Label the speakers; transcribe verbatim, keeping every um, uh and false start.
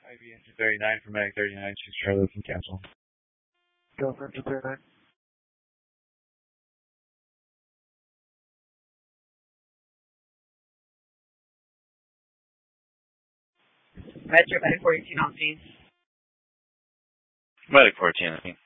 Speaker 1: I B N two thirty-nine for Medic thirty-nine, choose Charlie from cancel.
Speaker 2: Go for two thirty-nine.
Speaker 3: Metro Medic fourteen on scene.
Speaker 4: Medic fourteen on scene.